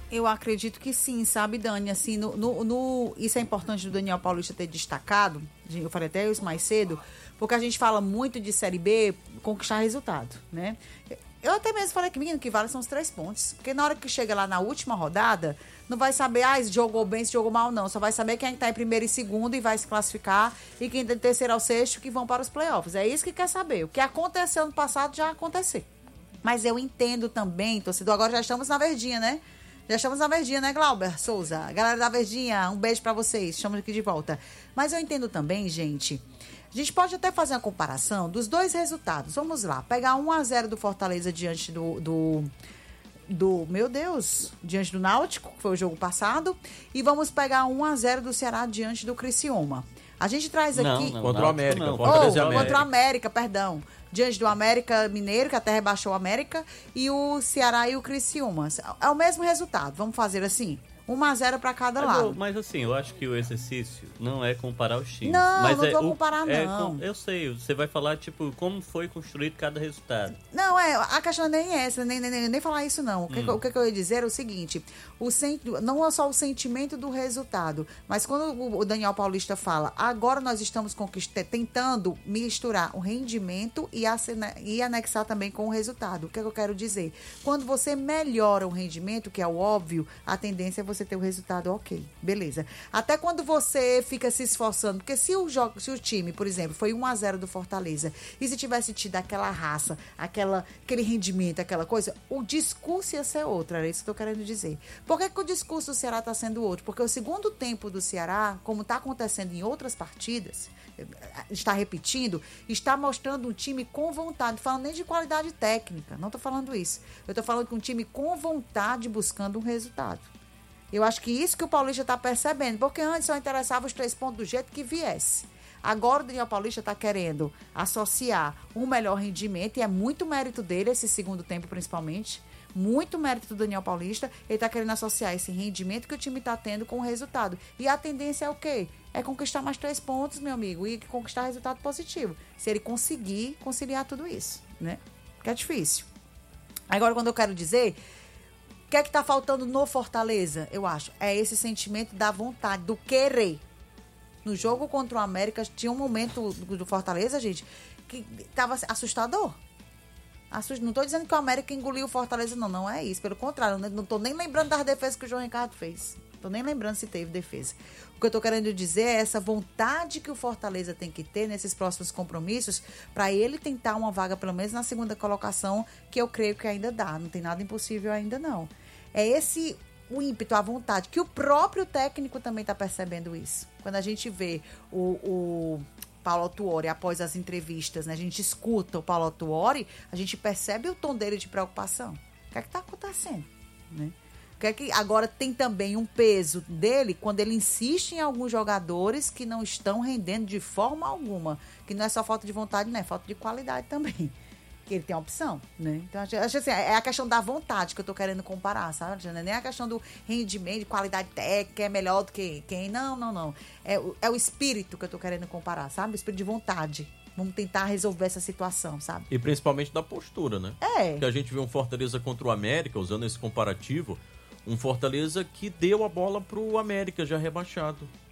Eu acredito que sim, sabe, Dani? Assim, isso é importante do Daniel Paulista ter destacado, eu falei até isso mais cedo, porque a gente fala muito de Série B conquistar resultado, né? Eu até mesmo falei que, menino, que vale são os 3 pontos. Porque na hora que chega lá na última rodada, não vai saber, se jogou bem, se jogou mal, não. Só vai saber quem está em primeiro e segundo e vai se classificar, e quem está de terceiro ao sexto que vão para os playoffs. É isso que quer saber. O que aconteceu no passado já aconteceu. Mas eu entendo também, torcedor, agora já estamos na verdinha, né? Já estamos na verdinha, né, Glauber Souza? Galera da verdinha, um beijo pra vocês. Estamos aqui de volta. Mas eu entendo também, gente. A gente pode até fazer uma comparação dos 2 resultados. Vamos lá. Pegar 1-0 do Fortaleza diante meu Deus, diante do Náutico, que foi o jogo passado. E vamos pegar 1-0 do Ceará diante do Criciúma. A gente traz aqui... Contra o América. Contra o América, perdão. Diante do América Mineiro, que até rebaixou o América, e o Ceará e o Criciúma. É o mesmo resultado, vamos fazer assim, 1-0 para cada lado. Mas assim, eu acho que o exercício não é comparar os times. Não, mas não vou comparar, não. Eu sei, você vai falar, tipo, como foi construído cada resultado. Não, a questão nem é essa, nem falar isso, não. O que eu ia dizer é o seguinte, não é só o sentimento do resultado, mas quando o Daniel Paulista fala, agora nós estamos tentando misturar o rendimento e anexar também com o resultado. O que eu quero dizer? Quando você melhora o rendimento, que é o óbvio, a tendência é você ter o resultado ok, beleza. Até quando você fica se esforçando, porque se o time, por exemplo, foi 1-0 do Fortaleza, e se tivesse tido aquela raça, aquele rendimento, aquela coisa, o discurso ia ser outro, era isso que eu tô querendo dizer. Por que o discurso do Ceará está sendo outro? Porque o segundo tempo do Ceará, como está acontecendo em outras partidas, está repetindo, está mostrando um time com vontade, não falando nem de qualidade técnica, não estou falando isso. Eu estou falando de um time com vontade buscando um resultado. Eu acho que isso que o Paulista está percebendo, porque antes só interessava os 3 pontos do jeito que viesse. Agora o Daniel Paulista está querendo associar um melhor rendimento, e é muito mérito dele, esse segundo tempo principalmente, muito mérito do Daniel Paulista, ele está querendo associar esse rendimento que o time está tendo com o resultado. E a tendência é o quê? É conquistar mais 3 pontos, meu amigo, e conquistar resultado positivo. Se ele conseguir conciliar tudo isso, né? Porque é difícil. Agora, quando eu quero dizer... O que é que tá faltando no Fortaleza, eu acho? É esse sentimento da vontade, do querer. No jogo contra o América, tinha um momento do Fortaleza, gente, que tava assustador. Não tô dizendo que o América engoliu o Fortaleza, não é isso. Pelo contrário, não tô nem lembrando das defesas que o João Ricardo fez. Tô nem lembrando se teve defesa. O que eu tô querendo dizer é essa vontade que o Fortaleza tem que ter nesses próximos compromissos para ele tentar uma vaga, pelo menos na segunda colocação, que eu creio que ainda dá. Não tem nada impossível ainda, não. É esse o ímpeto, a vontade, que o próprio técnico também está percebendo isso. Quando a gente vê o Paulo Autuori, após as entrevistas, né, a gente escuta o Paulo Autuori, a gente percebe o tom dele de preocupação. O que é que está acontecendo? Né? Agora tem também um peso dele quando ele insiste em alguns jogadores que não estão rendendo de forma alguma. Que não é só falta de vontade, não é falta de qualidade também. Que ele tem a opção, né? Então, acho assim, é a questão da vontade que eu tô querendo comparar, sabe? Não é nem a questão do rendimento, de qualidade técnica, é melhor do que quem. Não. É o espírito que eu tô querendo comparar, sabe? O espírito de vontade. Vamos tentar resolver essa situação, sabe? E principalmente da postura, né? É. Porque a gente viu um Fortaleza contra o América, usando esse comparativo, um Fortaleza que deu a bola pro América já rebaixado.